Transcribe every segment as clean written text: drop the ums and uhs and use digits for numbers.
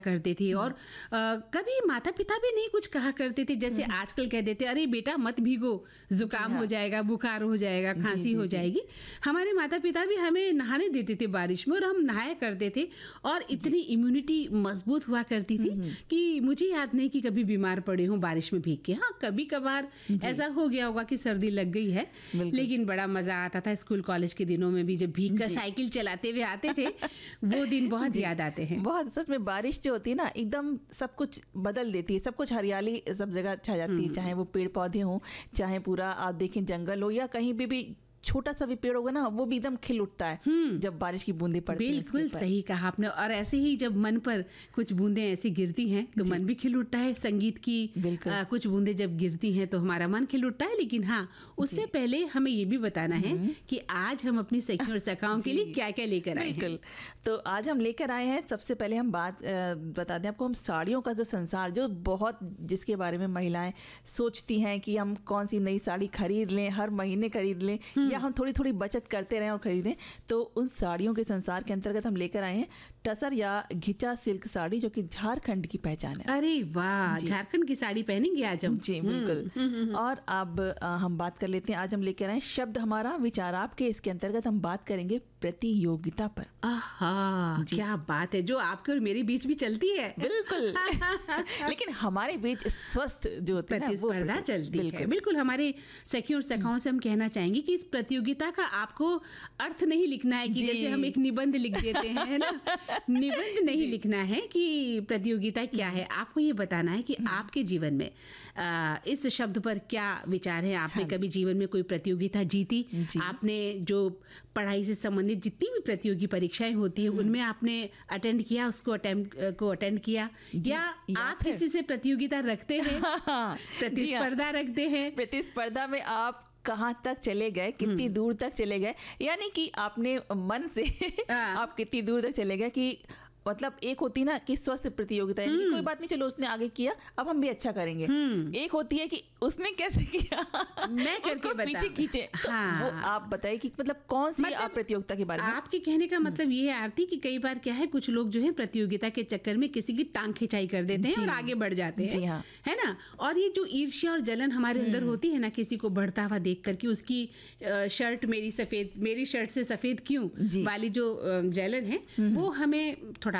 करते थे। और कभी माता पिता भी नहीं कुछ कहा करते थे, जैसे आजकल कह देते अरे बेटा मत भीगो, जुकाम हो जाएगा, बुखार हो जाएगा, खांसी हो जाएगी। हमारे माता पिता भी हमें नहाने देते थे बारिश में और हम नहाया करते थे और इतनी इम्यूनिटी मजबूत हुआ करती थी कि मुझे याद नहीं कि कभी बीमार पड़े हों बारिश में भीग के। हाँ, कभी कभार ऐसा हो गया होगा कि सर्दी लग गई है, लेकिन बड़ा मजा आता था स्कूल कॉलेज के दिनों में भी, जब भीग कर साइकिल चलाते हुए आते थे। वो दिन बहुत याद आते हैं। बहुत, सच में बारिश जो होती है ना एकदम सब कुछ बदल देती है, सब कुछ हरियाली सब जगह छा जाती है, चाहे वो पेड़ पौधे हों, चाहे पूरा आप देखें जंगल हो, या कहीं भी छोटा सा भी पेड़ होगा ना वो भी एकदम खिल उठता है जब बारिश की बूंदें पड़ती हैं। बिल्कुल सही कहा आपने। और ऐसे ही जब मन पर कुछ बूंदें ऐसी गिरती हैं तो मन भी खिल उठता है। संगीत की कुछ बूंदें जब गिरती हैं तो हमारा मन खिल उठता है। लेकिन हाँ, उससे पहले हमें ये भी बताना है कि आज हम अपनी सखियों और सखाओं के लिए क्या क्या लेकर आए हैं। तो आज हम लेकर आए हैं, सबसे पहले हम बात बता दें आपको, हम साड़ियों का जो संसार, जो बहुत जिसके बारे में महिलाएं सोचती हैं कि हम कौन सी नई साड़ी खरीद लें, हर महीने खरीद लें या हम थोड़ी थोड़ी बचत करते रहें और खरीदें, तो उन साड़ियों के संसार के अंतर्गत हम लेकर आए हैं टसर या घिचा सिल्क साड़ी, जो कि झारखंड की पहचान है। अरे वाह, झारखंड की साड़ी पहनेंगे आज हम। जी बिल्कुल। और अब हम बात कर लेते हैं, आज हम लेकर आए शब्द हमारा विचार आपके। इसके अंतर्गत हम बात करेंगे प्रतियोगिता पर। आहा, क्या बात है, जो आपके और मेरे बीच भी चलती है। बिल्कुल। लेकिन हमारे बीच स्वस्थ जो होती है प्रतिस्पर्धा चलती है। बिल्कुल, हमारे सखियों और सखाओं से हम कहना चाहेंगे कि इस प्रतियोगिता का आपको अर्थ नहीं लिखना है कि जैसे हम एक निबंध लिख देते हैं, है ना। निबंध नहीं लिखना है कि प्रतियोगिता क्या है। आपको ये बताना है कि आपके जीवन में इस शब्द पर क्या विचार है। आपने कभी जीवन में कोई प्रतियोगिता जीती? आपने जो पढ़ाई से संबंधित जितनी भी प्रतियोगी परीक्षाएं होती है उनमें आपने अटेंड किया, उसको अटेंड किया, या आप किसी से प्रतियोगिता रखते हैं, प्रतिस्पर्धा रखते हैं? प्रतिस्पर्धा में आप कहाँ तक चले गए, कितनी दूर तक चले गए, यानी कि आपने मन से आप कितनी दूर तक चले गए, कि मतलब एक होती ना कि स्वस्थ प्रतियोगिता, यानी कोई बात नहीं, चलो उसने आगे किया अब हम भी अच्छा करेंगे। एक होती है कि उसने कैसे किया मैं करके पीछे खींचे। हाँ। तो वो आप बताइए कि मतलब कौन सी आप प्रतियोगिता के बारे में? आपके कहने का मतलब ये है आरती कि कई बार क्या है, कुछ लोग जो है प्रतियोगिता के चक्कर में किसी की टांग खिंचाई कर देते हैं और आगे बढ़ जाते हैं। हाँ। है ना। और ये जो ईर्ष्या और जलन हमारे अंदर होती है ना, किसी को बढ़ता हुआ देख करके, उसकी शर्ट मेरी सफेद, मेरी शर्ट से सफेद क्यों वाली जो जलन है वो हमें थोड़ा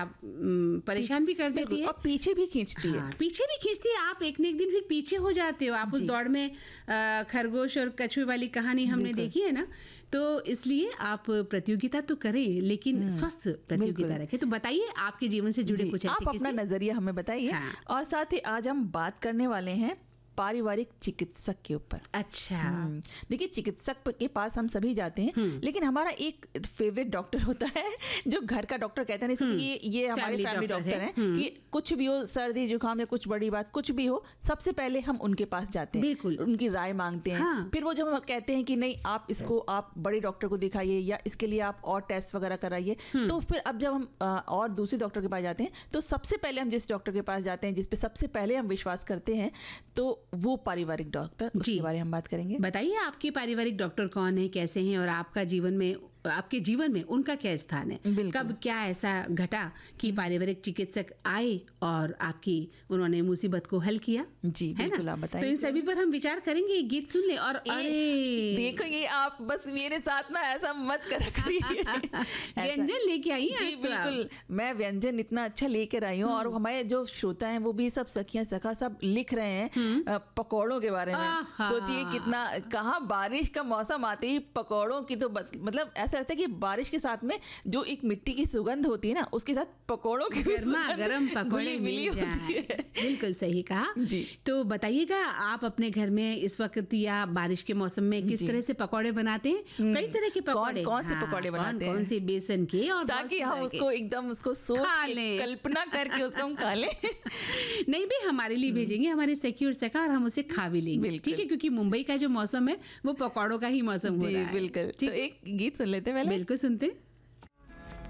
परेशान भी कर देती है और पीछे भी खींचती है। पीछे भी खींचती है। आप एक न एक दिन फिर पीछे हो जाते हो। आप उस दौड़ में खरगोश और कछुए वाली कहानी हमने देखी है ना। तो इसलिए आप प्रतियोगिता तो करें, लेकिन स्वस्थ प्रतियोगिता रखें। तो बताइए आपके जीवन से जुड़े कुछ ऐसे आप अपना नजरिया हमें बताइए। और साथ ही आज हम बात करने वाले हैं पारिवारिक चिकित्सक के ऊपर। अच्छा। देखिए, चिकित्सक के पास हम सभी जाते हैं, लेकिन हमारा एक फेवरेट डॉक्टर होता है जो घर का डॉक्टर कहते हैं, ये हमारे फैमिली डॉक्टर हैं कि कुछ भी हो, सर्दी जुकाम या कुछ बड़ी बात कुछ भी हो, सबसे पहले हम उनके पास जाते हैं। बिल्कुल। उनकी राय मांगते हैं। फिर वो जब कहते हैं कि नहीं आप इसको आप बड़े डॉक्टर को दिखाइए या इसके लिए आप और टेस्ट वगैरह कराइए, तो फिर अब जब हम और दूसरे डॉक्टर के पास जाते हैं तो सबसे पहले हम जिस डॉक्टर के पास जाते हैं, जिस पे सबसे पहले हम विश्वास करते हैं, तो वो पारिवारिक डॉक्टर, उसके बारे में हम बात करेंगे। बताइए आपके पारिवारिक डॉक्टर कौन है, कैसे हैं, और आपका जीवन में, आपके जीवन में उनका क्या स्थान है? कब क्या ऐसा घटा कि पारिवारिक चिकित्सक आए और आपकी उन्होंने मुसीबत को हल किया? जी बिल्कुल, आप बताइए। तो इन सभी पर हम विचार करेंगे, गीत सुन ले। और अरे देखो, ये आप बस मेरे साथ ना ऐसा मत करा करिए। व्यंजन लेके आई हैं? जी बिल्कुल, मैं व्यंजन इतना अच्छा लेकर आई हूँ। और हमारे जो श्रोता हैं वो भी सब सखियां सखा सब लिख रहे हैं पकौड़ों के बारे में। सोचिए कितना, कहाँ बारिश का मौसम आते ही पकौड़ों की तो मतलब ऐसा लगता है कि बारिश के साथ में जो एक मिट्टी की सुगंध होती है ना, उसके साथ पकौड़ों की गर्मा गर्म पकौड़े मिल जाए। बिल्कुल सही कहा जी। तो बताइएगा आप अपने घर में इस वक्त या बारिश के मौसम में किस तरह से पकौड़े बनाते हैं? कई तरह के पकौड़े, कौन से पकौड़े बनाते हैं, कौन से बेसन के, और ताकि हम उसको एकदम उसको सोच के कल्पना करके उसको हम खा लें। नहीं भी, हमारे लिए भेजेंगे हमारे सखी और सखा, और हम उसे खा भी लेंगे। ठीक है, क्योंकि मुंबई का जो मौसम है वो पकौड़ों का ही मौसम हो रहा है। बिल्कुल। तो एक गीत सुन लेते हैं, बिल्कुल सुनते हैं।